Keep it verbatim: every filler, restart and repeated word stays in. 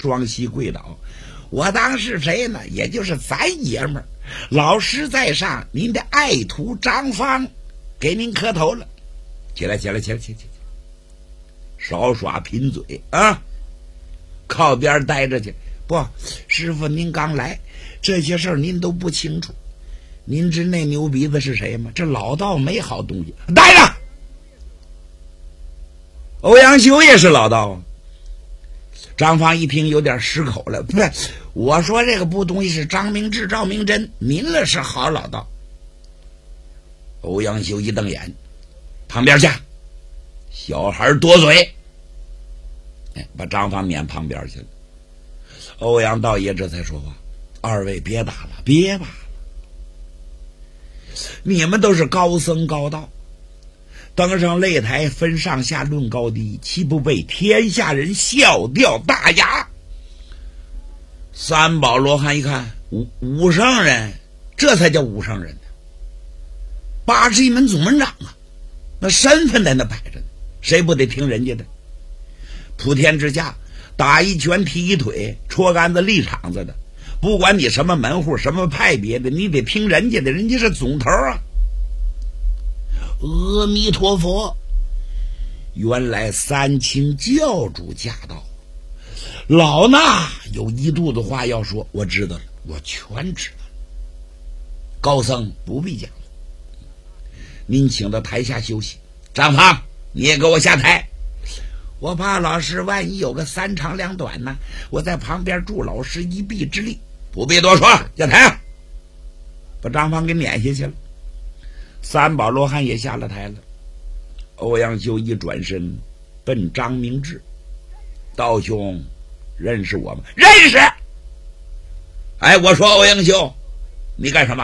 双膝跪倒。我当是谁呢？也就是咱爷们儿，老师在上，您的爱徒张芳给您磕头了。起来起来起来起来起来，少耍贫嘴啊，靠边待着去。不，师傅您刚来，这些事儿您都不清楚。您知那牛鼻子是谁吗？这老道没好东西，待着。欧阳修也是老道啊。张芳一听有点失口了，不是，我说这个不东西是张明志、赵明真，您了是好老道。欧阳修一瞪眼，旁边去，小孩多嘴，哎，把张芳撵旁边去了。欧阳道爷这才说话：“二位别打了，别打了，你们都是高僧高道。登上擂台分上下论高低，岂不被天下人笑掉大牙？”三宝罗汉一看，武武圣人，这才叫武圣人呢，八十一门总门长啊，那身份在那摆着呢，谁不得听人家的？普天之下，打一拳踢一腿，戳杆子立场子的，不管你什么门户什么派别的，你得听人家的，人家是总头啊。阿弥陀佛，原来三清教主驾到，老衲有一肚子话要说。我知道了，我全知道了。高僧不必讲了，您请到台下休息。张芳，你也给我下台，我怕老师万一有个三长两短呢，我在旁边助老师一臂之力。不必多说，下台，把张芳给撵下去了。三宝罗汉也下了台了。欧阳修一转身奔张明志：“道兄认识我吗？”“认识。”“哎，我说欧阳修，你干什么？”